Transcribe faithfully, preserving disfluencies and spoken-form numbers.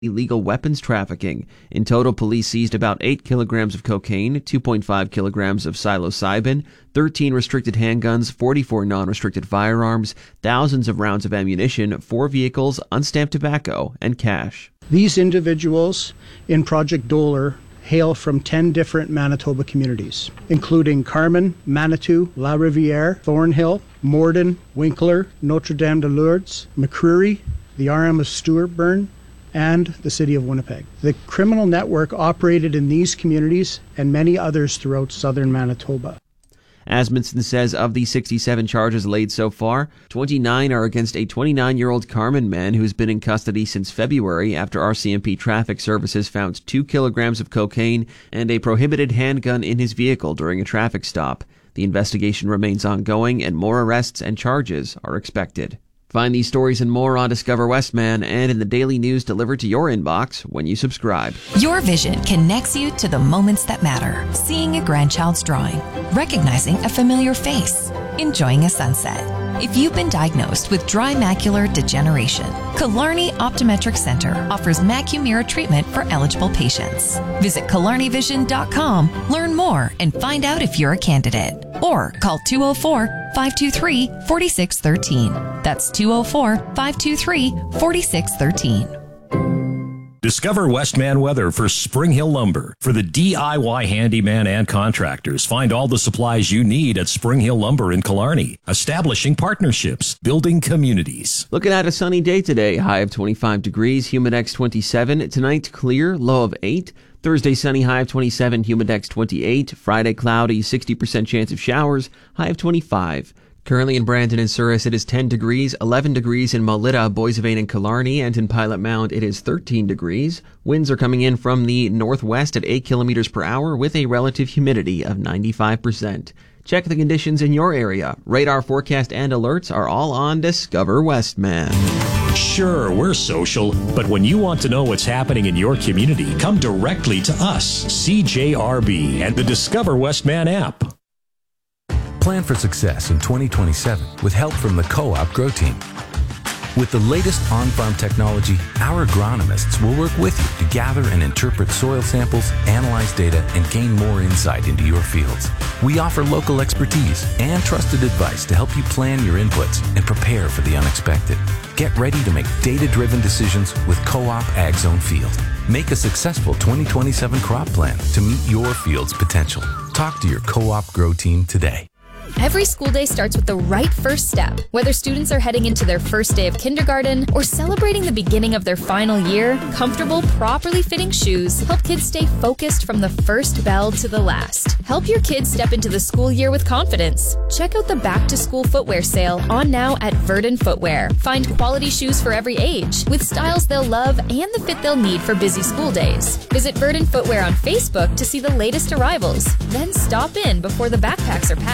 illegal weapons trafficking. In total, police seized about eight kilograms of cocaine, two point five kilograms of psilocybin, thirteen restricted handguns, forty-four non-restricted firearms, thousands of rounds of ammunition, four vehicles, unstamped tobacco, and cash. These individuals in Project Doler hail from ten different Manitoba communities, including Carman, Manitou, La Riviere, Thornhill, Morden, Winkler, Notre Dame de Lourdes, McCreary, the R M of Stewartburn, and the City of Winnipeg. The criminal network operated in these communities and many others throughout southern Manitoba. Asmundson says of the sixty-seven charges laid so far, twenty-nine are against a twenty-nine-year-old Carman man who's been in custody since February after R C M P Traffic Services found two kilograms of cocaine and a prohibited handgun in his vehicle during a traffic stop. The investigation remains ongoing and more arrests and charges are expected. Find these stories and more on Discover Westman and in the daily news delivered to your inbox when you subscribe. Your vision connects you to the moments that matter. Seeing a grandchild's drawing, recognizing a familiar face, enjoying a sunset. If you've been diagnosed with dry macular degeneration, Killarney Optometric Center offers Macumira treatment for eligible patients. Visit Killarney Vision dot com, learn more, and find out if you're a candidate. Or call two oh four, five two three, four six one three. That's two oh four, five two three, four six one three. Discover Westman Weather for Spring Hill Lumber. For the D I Y handyman and contractors, find all the supplies you need at Spring Hill Lumber in Killarney. Establishing partnerships, building communities. Looking at a sunny day today, high of twenty-five degrees, Humidex twenty-seven. Tonight, clear, low of eight. Thursday, sunny, high of twenty-seven, Humidex twenty-eight. Friday, cloudy, sixty percent chance of showers, high of twenty-five. Currently in Brandon and Souris, it is ten degrees, eleven degrees in Melita, Boissevain, and Killarney, and in Pilot Mound, it is thirteen degrees. Winds are coming in from the northwest at eight kilometers per hour with a relative humidity of ninety-five percent. Check the conditions in your area. Radar forecast and alerts are all on Discover Westman. Sure, we're social, but when you want to know what's happening in your community, come directly to us, C J R B, and the Discover Westman app. Plan for success in twenty twenty-seven with help from the Co-op Grow Team. With the latest on-farm technology, our agronomists will work with you to gather and interpret soil samples, analyze data, and gain more insight into your fields. We offer local expertise and trusted advice to help you plan your inputs and prepare for the unexpected. Get ready to make data-driven decisions with Co-op AgZone Field. Make a successful twenty twenty-seven crop plan to meet your field's potential. Talk to your Co-op Grow Team today. Every school day starts with the right first step. Whether students are heading into their first day of kindergarten or celebrating the beginning of their final year, comfortable, properly fitting shoes help kids stay focused from the first bell to the last. Help your kids step into the school year with confidence. Check out the Back to School Footwear sale on now at Verdon Footwear. Find quality shoes for every age with styles they'll love and the fit they'll need for busy school days. Visit Verdon Footwear on Facebook to see the latest arrivals. Then stop in before the backpacks are packed.